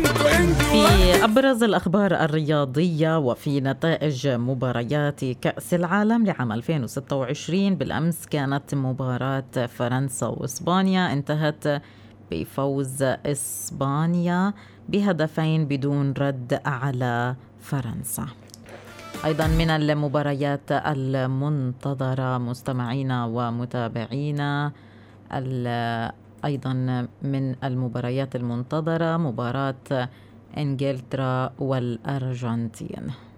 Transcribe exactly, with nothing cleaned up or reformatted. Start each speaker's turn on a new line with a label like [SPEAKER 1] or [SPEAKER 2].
[SPEAKER 1] في أبرز الأخبار الرياضية وفي نتائج مباريات كأس العالم لعام ألفين وستة وعشرين، بالأمس كانت مباراة فرنسا وإسبانيا انتهت بفوز إسبانيا بهدفين بدون رد على فرنسا. أيضا من المباريات المنتظرة مستمعينا ومتابعينا، أيضا من المباريات المنتظرة مباراة إنجلترا والأرجنتين.